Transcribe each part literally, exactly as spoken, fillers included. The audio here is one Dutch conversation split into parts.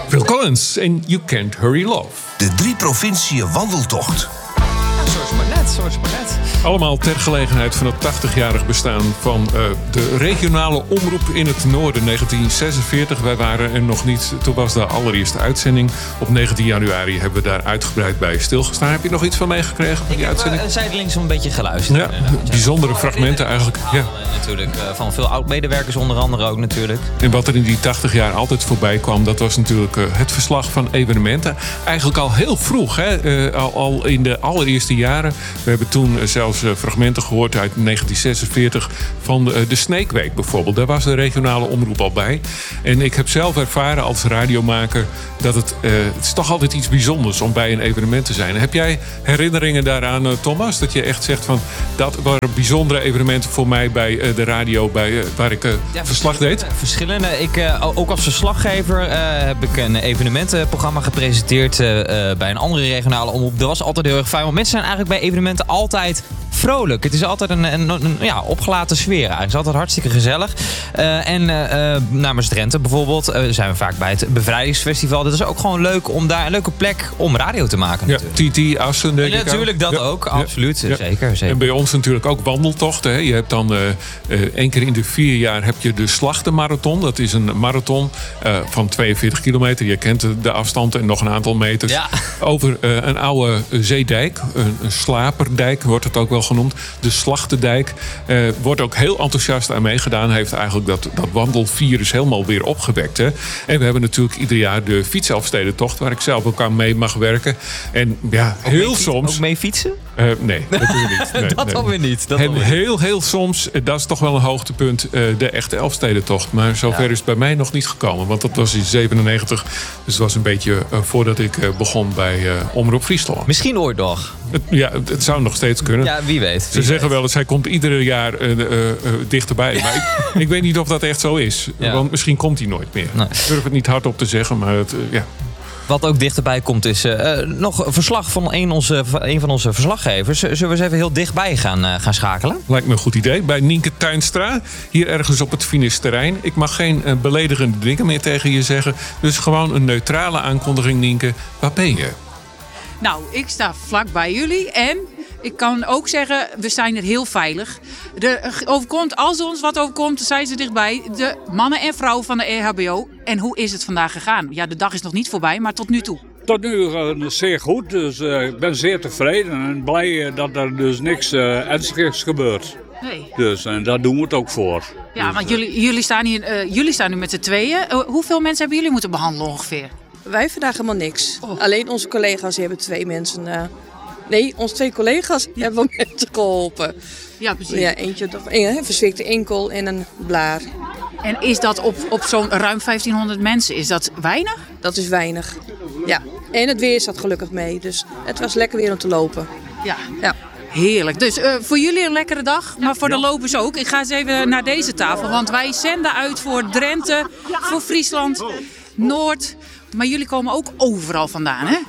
Phil Collins en You Can't Hurry Love. De drie provinciën wandeltocht. Ja, zo is het maar net, zo is het maar net. Allemaal ter gelegenheid van het tachtigjarig bestaan van uh, de regionale omroep in het noorden. negentien zesenveertig, wij waren er nog niet. Toen was de allereerste uitzending. Op negentien januari hebben we daar uitgebreid bij stilgestaan. Heb je nog iets van meegekregen van die Ik uitzending? heb uh, zijdelings een beetje geluisterd. Ja, bijzondere fragmenten eigenlijk. Ja. Natuurlijk, uh, van veel oud-medewerkers onder andere ook natuurlijk. En wat er in die tachtig jaar altijd voorbij kwam, dat was natuurlijk uh, het verslag van evenementen. Eigenlijk al heel vroeg, hè? Uh, al, al in de allereerste jaren. We hebben toen uh, zelfs uh, fragmenten gehoord uit negentien zesenveertig van uh, de Snake Week bijvoorbeeld. Daar was de regionale omroep al bij. En ik heb zelf ervaren als radiomaker dat het, uh, het is toch altijd iets bijzonders om bij een evenement te zijn. Heb jij herinneringen daaraan, uh, Thomas? Dat je echt zegt van, dat waren bijzondere evenementen voor mij bij uh, de radio bij, uh, waar ik uh, Ja, verslag deed? Verschillende. Ik, uh, ook als verslaggever uh, heb ik een evenementenprogramma gepresenteerd uh, bij een andere regionale omroep. Dat was altijd heel erg fijn, want mensen zijn eigenlijk bij evenementen altijd vrolijk. Het is altijd een, een, een ja, opgelaten sfeer eigenlijk. Het is altijd hartstikke gezellig. Uh, en uh, namens Drenthe bijvoorbeeld uh, zijn we vaak bij het Bevrijdingsfestival. Dat is ook gewoon leuk om daar een leuke plek om radio te maken. Ja, T T, Assen, denk ja, ik. Natuurlijk, dat ja. ook. Ja. Absoluut. Ja. Zeker, zeker. En bij ons natuurlijk ook wandeltochten. Hè. Je hebt dan uh, uh, één keer in de vier jaar heb je de Slachtenmarathon. Dat is een marathon uh, van tweeënveertig kilometer. Je kent de afstand en nog een aantal meters. Ja. Over uh, een oude zeedijk. Een, een slaperdijk wordt het ook wel genoemd. De Slachtendijk. Uh, wordt ook heel enthousiast aan meegedaan. Heeft eigenlijk dat, dat wandelvirus helemaal weer opgewekt. Hè. En we hebben natuurlijk ieder jaar de fietselfstedentocht. Waar ik zelf ook aan mee mag werken. En ja, Ook heel mee, soms... Ook mee fietsen? Uh, nee, dat doen we niet. Nee, dat nee. dan weer niet. Dat En dan weer niet. heel, heel soms, dat is toch wel een hoogtepunt, uh, de echte Elfstedentocht. Maar zover Ja. is het bij mij nog niet gekomen. Want dat was in zevenennegentig. Dus het was een beetje uh, voordat ik uh, begon bij uh, Omroep Friesland. Misschien ooit nog. Het, ja, het, het zou nog steeds kunnen. Ja, wie weet. Ze wie zeggen weet. wel eens, hij komt iedere jaar uh, uh, uh, dichterbij. Maar ik, ik weet niet of dat echt zo is. Ja. Want misschien komt hij nooit meer. Nee. Ik durf het niet hardop te zeggen, maar het, uh, ja... Wat ook dichterbij komt is uh, nog een verslag van een, onze, een van onze verslaggevers. Zullen we eens even heel dichtbij gaan, uh, gaan schakelen? Lijkt me een goed idee. Bij Nienke Tuinstra, hier ergens op het finisterrein. Ik mag geen uh, beledigende dingen meer tegen je zeggen. Dus gewoon een neutrale aankondiging, Nienke. Waar ben je? Nou, ik sta vlak bij jullie en ik kan ook zeggen, we zijn er heel veilig. Er overkomt, als ons wat overkomt, zijn ze dichtbij. De mannen en vrouwen van de E H B O. En hoe is het vandaag gegaan? Ja, de dag is nog niet voorbij, maar tot nu toe. Tot nu uh, zeer goed, dus uh, ik ben zeer tevreden en blij uh, dat er dus niks uh, ernstigs gebeurt. Nee. Dus en daar doen we het ook voor. Ja, want jullie, jullie, staan hier, uh, jullie staan nu met z'n tweeën. Uh, hoeveel mensen hebben jullie moeten behandelen ongeveer? Wij vandaag helemaal niks. Oh. Alleen onze collega's die hebben twee mensen... Uh, nee, onze twee collega's ja. hebben mensen geholpen. Ja, precies. Ja, eentje een verzwikte enkel en een blaar. En is dat op, op zo'n ruim vijftienhonderd mensen, is dat weinig? Dat is weinig. Ja. En het weer zat gelukkig mee, dus het was lekker weer om te lopen. Ja. Ja. Heerlijk. Dus uh, voor jullie een lekkere dag, maar voor de lopers ook. Ik ga eens even naar deze tafel, want wij zenden uit voor Drenthe, voor Friesland, Noord. Maar jullie komen ook overal vandaan, hè?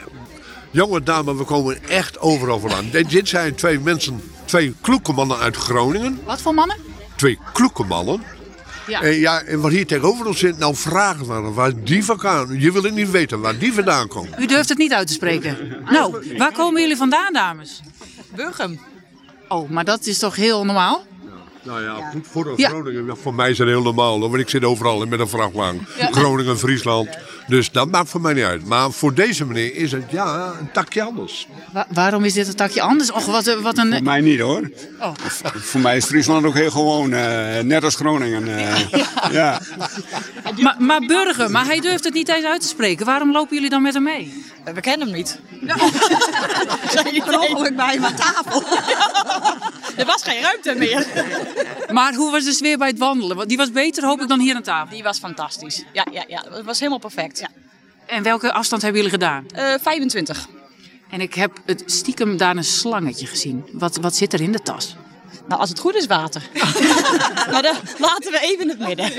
Jonge dame, we komen echt overal vandaan. Dit zijn twee mensen, twee kloeke mannen uit Groningen. Wat voor mannen? Twee kloeke mannen. Ja. En, ja, en wat hier tegenover ons zit, nou vragen we naar waar die vandaan. Je wil het niet weten waar die vandaan komt. U durft het niet uit te spreken. Nou, waar komen jullie vandaan, dames? Burgum. Oh, maar dat is toch heel normaal? Nou ja, goed voor de Ja. Groningen. Voor mij is het heel normaal, hoor, want ik zit overal met een vrachtwagen. Ja. Groningen, Friesland. Dus dat maakt voor mij niet uit. Maar voor deze meneer is het ja, een takje anders. Wa- waarom is dit een takje anders? Och, wat, wat Voor een... mij niet hoor. Oh. Voor mij is Friesland ook heel gewoon, uh, net als Groningen. Uh, ja. Maar, maar Burger, maar hij durft het niet eens uit te spreken. Waarom lopen jullie dan met hem mee? We kennen hem niet. Ja. Zijn jullie per ongeluk bij hem aan tafel? Er was geen ruimte meer. Maar hoe was de sfeer bij het wandelen? Want die was beter, hoop ik, dan hier aan tafel. Die was fantastisch. Ja, ja, ja. Het was helemaal perfect. Ja. En welke afstand hebben jullie gedaan? Uh, vijfentwintig. En ik heb het stiekem daar een slangetje gezien. Wat, wat zit er in de tas? Nou, als het goed is, water. Maar dan laten we even in het midden.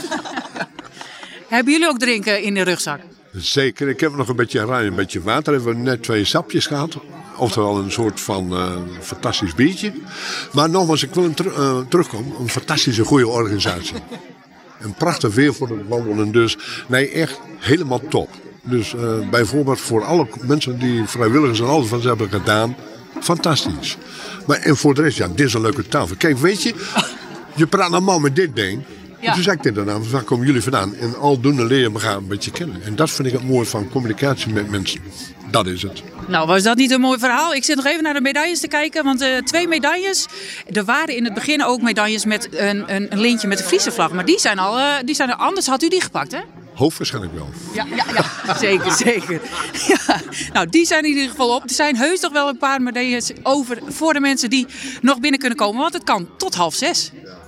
Hebben jullie ook drinken in de rugzak? Zeker, ik heb nog een beetje ruim, een beetje water. We hebben net twee sapjes gehad. Oftewel een soort van uh, fantastisch biertje. Maar nogmaals, ik wil hem ter- uh, terugkomen. Een fantastische goede organisatie. een prachtig weer voor het wandelen. Dus nee, echt helemaal top. Dus uh, bijvoorbeeld voor alle mensen die vrijwilligers en alles van ze hebben gedaan. Fantastisch. Maar en voor de rest, ja, dit is een leuke tafel. Kijk, weet je, je praat allemaal met dit ding. Ja. En toen zei ik dit daarna, waar komen jullie vandaan? En aldoende leer je elkaar een beetje kennen. En dat vind ik het mooie van communicatie met mensen. Dat is het. Nou, was dat niet een mooi verhaal? Ik zit nog even naar de medailles te kijken. Want uh, twee medailles. Er waren in het begin ook medailles met een, een, een lintje met de Friese vlag. Maar die zijn al, uh, die zijn er anders. Had u die gepakt, hè? Hoofdwaarschijnlijk wel. Ja, ja, ja. zeker, zeker. Ja. Nou, die zijn in ieder geval op. Er zijn heus toch wel een paar medailles over voor de mensen die nog binnen kunnen komen. Want het kan tot half zes.